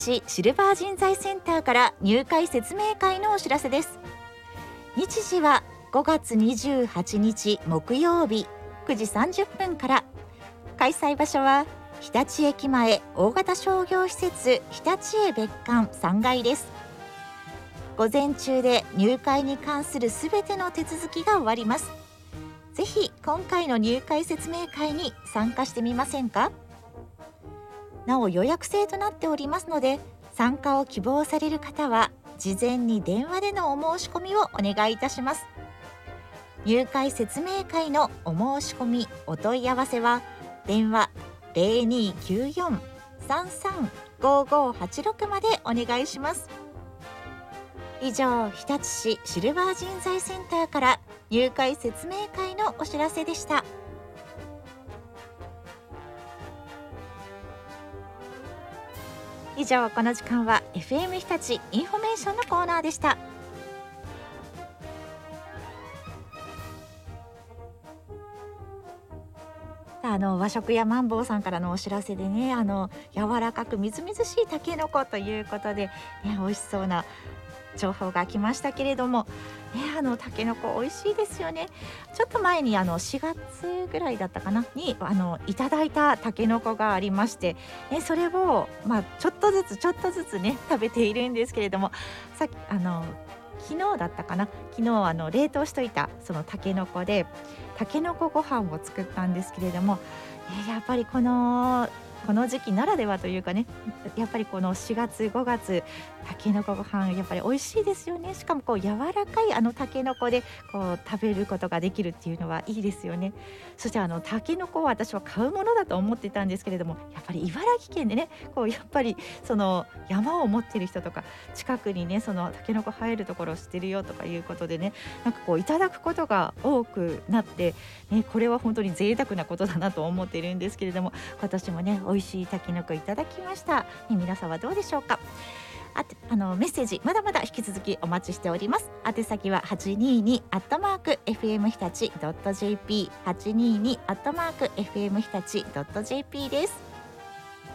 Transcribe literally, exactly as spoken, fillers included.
市シルバー人材センターから入会説明会のお知らせです。日時はごがつにじゅうはちにち木曜日くじさんじゅっぷんから。開催場所は日立駅前大型商業施設日立へ別館さんがいです。午前中で入会に関するすべての手続きが終わります。ぜひ今回の入会説明会に参加してみませんか。なお予約制となっておりますので、参加を希望される方は事前に電話でのお申し込みをお願いいたします。入会説明会のお申し込みお問い合わせは電話 ゼロにきゅうよん さんさん ごごはちろく までお願いします。以上、日立市シルバー人材センターから入会説明会のお知らせでした。以上、この時間は エフエム 日立インフォメーションのコーナーでした。あの和食屋マンボウさんからのお知らせでね、あの柔らかくみずみずしいタケノコということで、ね、美味しそうな情報が来ましたけれども、ね、あのタケノコ美味しいですよね。ちょっと前にあのしがつぐらいだったかなにあのいただいたタケノコがありまして、ね、それを、まあ、ちょっとずつちょっとずつね食べているんですけれども、さっきあの昨日だったかな昨日あの冷凍しといたそのタケノコでタケノコご飯を作ったんですけれども、えーやっぱりこのこの時期ならではというかね、やっぱりこのしがつごがつたけのこご飯やっぱり美味しいですよね。しかもこう柔らかいあのたけのこでこう食べることができるっていうのはいいですよね。そしてあのたけのこは私は買うものだと思ってたんですけれども、やっぱり茨城県でねこうやっぱりその山を持ってる人とか近くにねそのたけのこ生えるところを知ってるよとかいうことでね、なんかこういただくことが多くなって、ね、これは本当に贅沢なことだなと思っているんですけれども、今年もね美味しいたけのこいただきました、ね、皆さんはどうでしょうか。あてあのメッセージまだまだ引き続きお待ちしております。宛先ははちにーにアットマーク エフエム 日立 ドット ジェーピー はちにーにアットマーク エフエム 日立 ドット ジェーピー です。